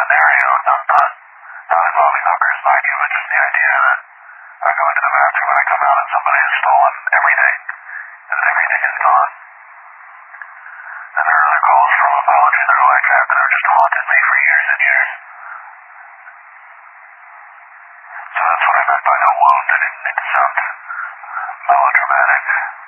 scenario. Not involving hookers, mind you, but just the idea that I go into the bathroom and I come out and somebody has stolen everything, and everything is gone. And there are other calls from apology that are like that that have just haunted me for years and years. So that's what I meant by no wound. I didn't mean to sound melodramatic.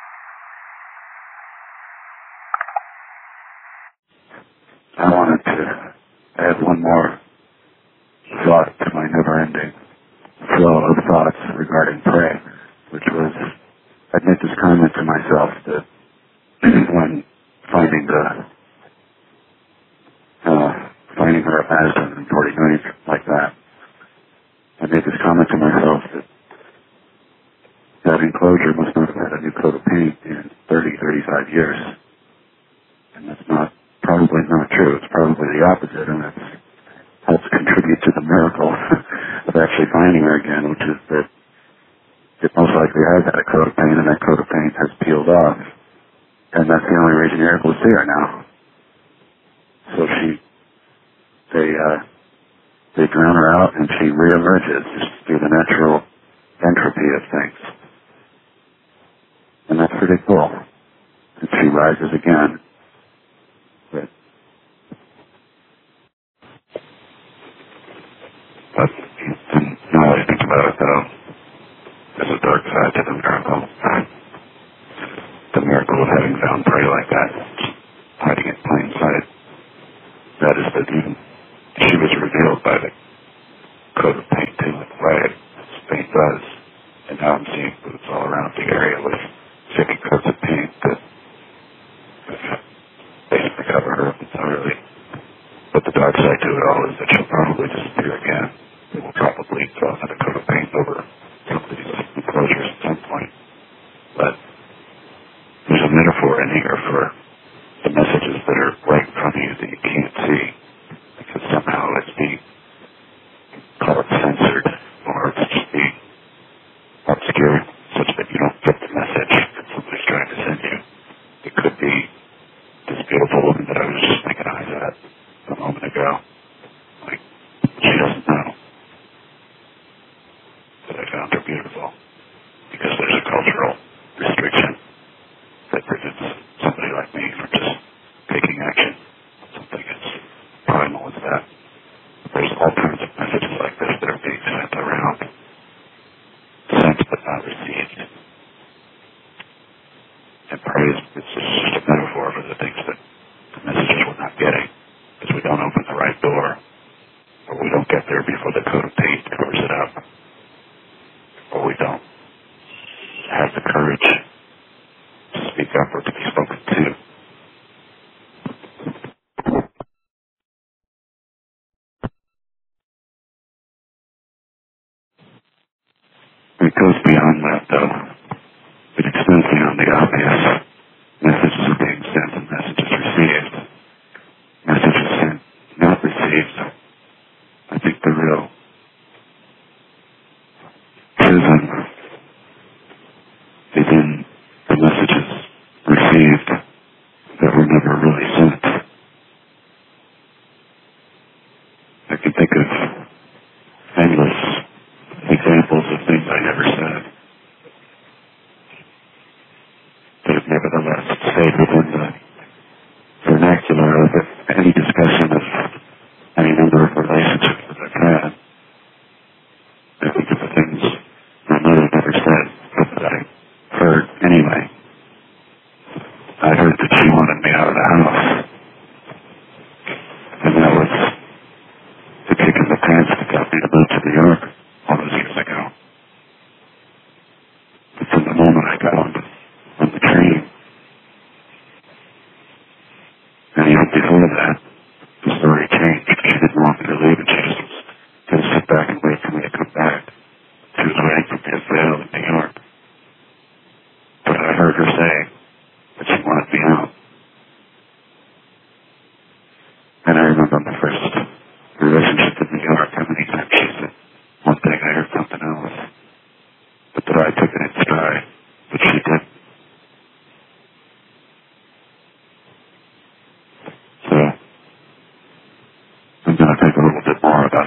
I wanted to add one more thought to my never-ending flow of thoughts regarding prey, which was, I'd made this comment to myself that when finding her at Madison and 49th like that, I made this comment to myself that enclosure must not have had a new coat of paint in 30, 35 years. And that's probably not true. It's probably the opposite, and it helps contribute to the miracle of actually finding her again, which is that it most likely has had a coat of paint, and that coat of paint has peeled off. And that's the only reason you're able to see her now. So they drown her out, and she reemerges just through the natural entropy of things. And that's pretty cool. And she rises again. But now I think about it, though, there's a dark side to the miracle. The miracle of having found prey like that, hiding in plain sight. That is that even she was revealed by the coat of paint too, like way paint does. And now I'm seeing boots all around the area with thick coats of paint that basically cover her up entirely. But the dark side to it all is that she'll probably disappear again. It will probably throw another coat of paint over some of these enclosures at some point. But there's a metaphor in here for the messages that are right in front of you that you can't see, because somehow it's being, call it censored, or it's just being obscured such that you don't get the message that somebody's trying to send you. It could be this beautiful woman that I was just making eyes at a moment ago. Like, she doesn't know that I found her beautiful, because there's a cultural restriction that prevents somebody like me from just taking action on something as primal as that. There's all kinds of messages like this that are being sent around, sent but not received. And praise is just a metaphor for the things that the messages we're not getting, because we don't open the right door, or we don't get there before the coat of paint covers it up, or we don't have the courage to speak up or to be spoken to. It goes beyond that, though. It extends beyond the obvious. Messages are being sent and messages received. Messages sent, not received. I think the real prism is in the messages received that were never really sent. I can think of endless examples of things I never said that have nevertheless stayed within the vernacular of any discussion of any number of relationships that I've had. I think of the things my mother never said, but that I heard anyway. I heard that she wanted me out of the house. And that was the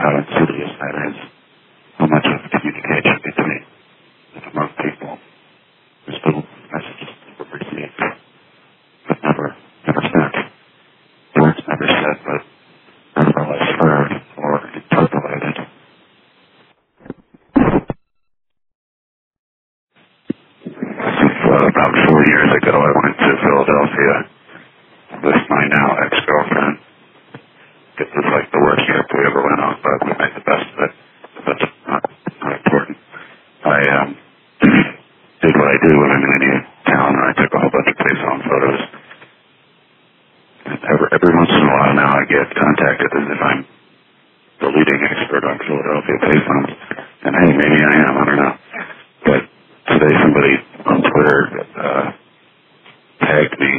how insidious that is, how much of communication between among people, these little messages that were received, but never sent. Words never said, but nevertheless heard or interpolated. About 4 years ago, I went to Philadelphia with my now ex-girlfriend. It was like the worst trip we ever went on, but we made the best of it. But that's not important. I did what I do when I'm in any town, and I took a whole bunch of payphone photos. And every once in a while now, I get contacted as if I'm the leading expert on Philadelphia payphones. And hey, maybe I am, I don't know. But today somebody on Twitter tagged me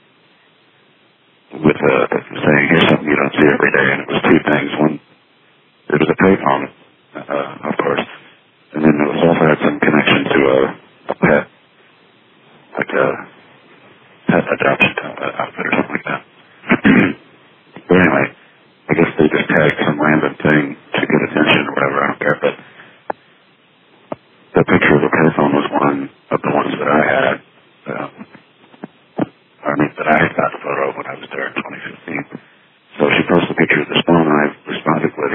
with saying, here's something you don't see every day, and it was two things. One, it was a payphone, of course, and then it was also had some connection to a pet, like a pet adoption outfit or something like that. But anyway, I guess they just tagged some random thing to get attention or whatever, I don't care, but the picture of the payphone was one of the ones that I had. That I got the photo of when I was there in 2015. So she posted a picture of this phone, and I responded with,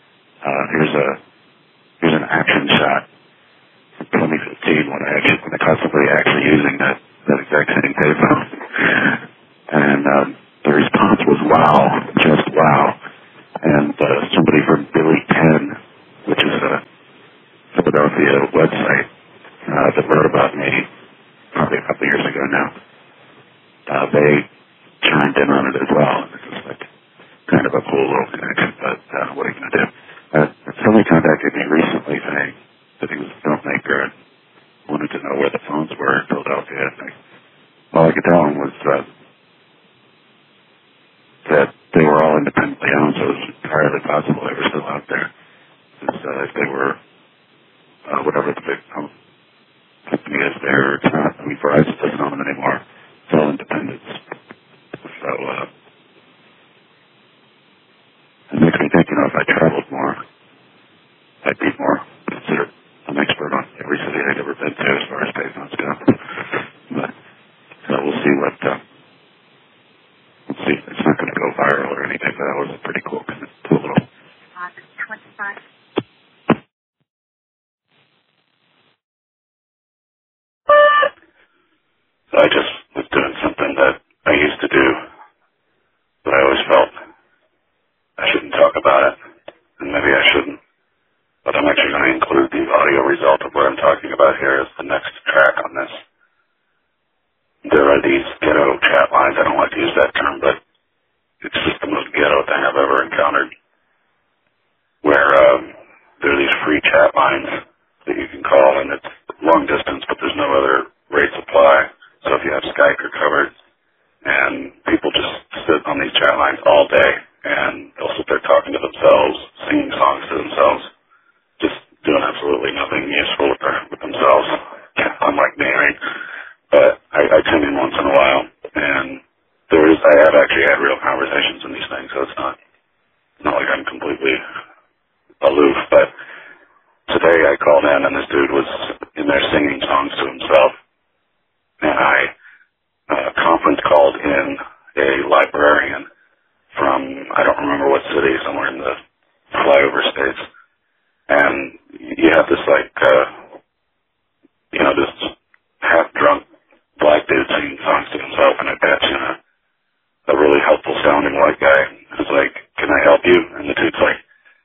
here's an action shot from 2015 when I caught somebody actually using that exact same payphone. And the response was wow, just wow. And somebody from Billy 10, which is a Philadelphia website that wrote about me probably a couple years ago now. They chimed in on it as well. It was like kind of a cool little connection, but what are you going to do? Somebody contacted me recently saying that he was a filmmaker and wanted to know where the phones were in Philadelphia. And all I could tell him was that they were all independently owned, so it was entirely possible they were still out there. If they were whatever the big company is there, it's not. I mean, Verizon doesn't own them anymore. It's all independence. So it makes me think, if I traveled more, I'd be more considered an expert on every city I'd ever been to as far as payphones go. But so we'll see what. We'll see. It's not going to go viral or anything, but that was a pretty cool little. So I just was doing something that I used to do, but I always felt I shouldn't talk about it, and maybe I shouldn't. But I'm actually going to include the audio result of what I'm talking about here as the next track on this. There are these ghetto chat lines. I don't like to use that term, but it's just the most ghetto thing I've ever encountered, where there are these free chat lines that you can call, and it's long distance, but there's no other rates apply. So if you have Skype, you're covered. And people just sit on these chat lines all day, and they'll sit there talking to themselves, singing songs to themselves, just doing absolutely nothing useful with themselves, unlike me, right? But I tune in once in a while, and I have actually had real conversations in these things, so it's not like I'm completely aloof. But today I called in, and this dude was in there singing songs to himself. And I conference called in a librarian from, I don't remember what city, somewhere in the flyover states. And you have this this half-drunk black dude singing songs to himself, and I patch in a really helpful sounding white guy who's like, can I help you? And the dude's like,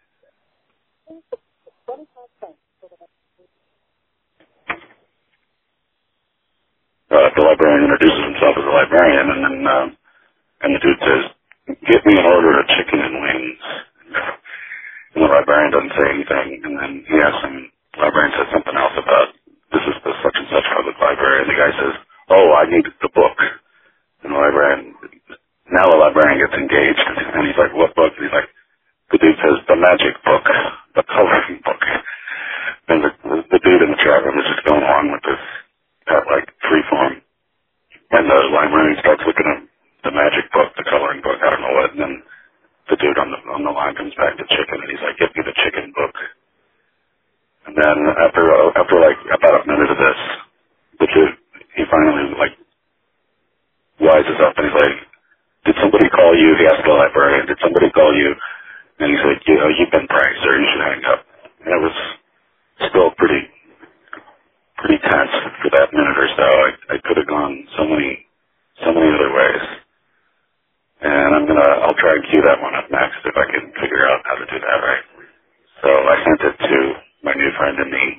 the librarian introduces himself as a librarian, and the dude says, get me an order of chicken and wings. And the librarian doesn't say anything, and then he asks him, the librarian says something else about, this is the such and such public library, and the guy says, oh, I need the book. And now the librarian gets engaged, and he's like, what book? And he's like, the dude says, the magic book, the coloring book. And the dude in the chat room is just going along with this, free form. And the librarian starts looking at the magic book, the coloring book, I don't know what, and then the dude on the line comes back to chicken, and he's like, get me And then after like about a minute of this, the dude, he finally like rises up and he's like, "Did somebody call you?" He asked the librarian, "Did somebody call you?" And he's like, "You've been pranked, sir. You should hang up." And it was still pretty tense for that minute or so. I could have gone so many other ways. And I'll try and cue that one up next if I can figure out how to do that right. So I sent it to my new friend in the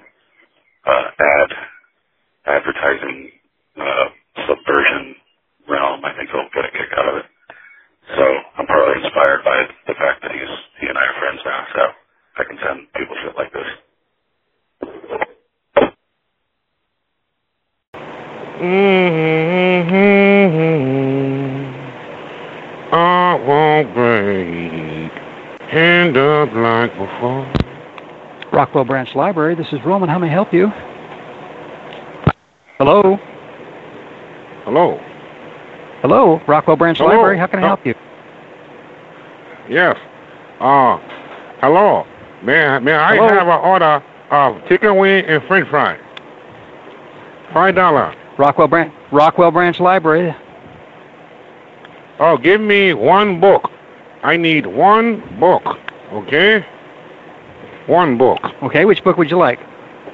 advertising subversion realm. I think he'll get a kick out of it. So I'm partly inspired by the fact that he and I are friends now, so I can send people shit like this. I won't break, hand up like before. Rockwell Branch Library, this is Roman. How may I help you? Hello? Hello? Hello, Rockwell Branch Hello? Library, how can I help you? Yes. Hello. May I Hello? have an order of chicken wing and french fry? $5. Rockwell Branch Library. Oh, give me one book. I need one book, okay? One book. Okay, which book would you like?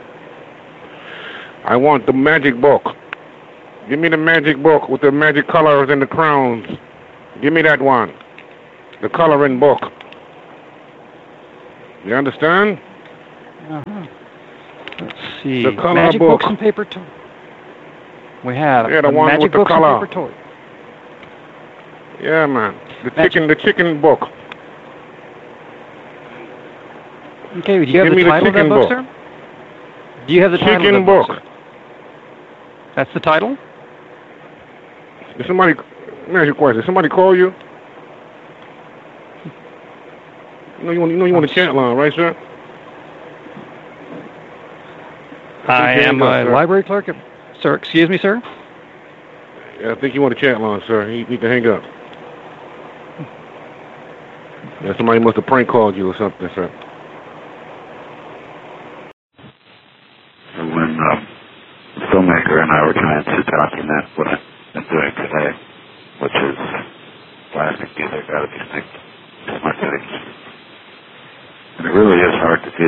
I want the magic book. Give me the magic book with the magic colors and the crowns. Give me that one. The coloring book. You understand? Uh-huh. Let's see. The color Magic book. books and paper toy. We have Yeah, the one magic with the books color. and paper toy. Yeah, man. The chicken book. Okay, do you have Give me the the title of that chicken book, book. sir? Do you have the title of Chicken that book, book. sir? That's the title? Did somebody, let me ask you a question. Did somebody call you? You want a chat line, right, sir? I am a sir. library clerk. Sir, excuse me, sir? Yeah, I think you want a chat line, sir. You need to hang up. Yeah, somebody must have prank called you or something, sir. When the filmmaker and I were trying to document what I've been doing today, which is classic music out of these things, smart things. And it really is hard to do.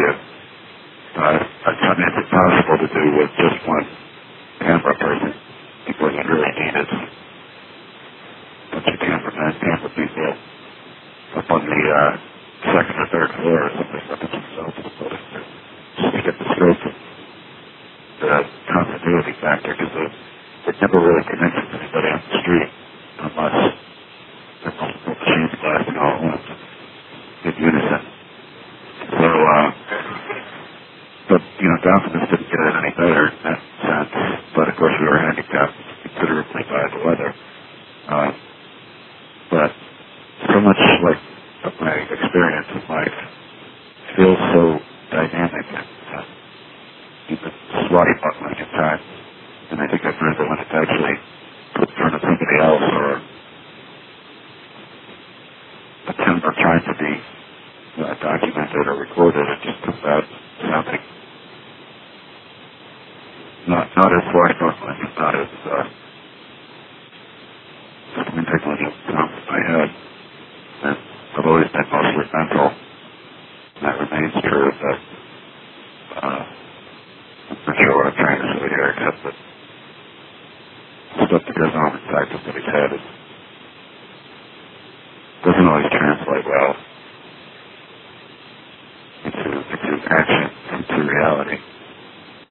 I mean, it's impossible to do with just one camera person, because you really need it. Bunch of camera people up on the second or third floor or something like themselves just to get the scope of the continuity factor, because it never really connects with anybody on the street unless there's multiple machines blasting all at once in unison. So, but, Dolphins didn't get it any better in that sense, but of course we were handicapped considerably by the weather. But so much like of my experience in life feels so dynamic and even swashbuckling at times. And I think I've learned that when it's actually put in front of somebody else or attempt or trying to be documented or recorded, it just comes out sounding not as swashbuckling, not as integral as it sounds in my head. And I've always been mostly mental, and that remains true, but I'm not sure what I'm trying to say here, except that stuff that goes on inside somebody's head doesn't always translate well into action, into reality.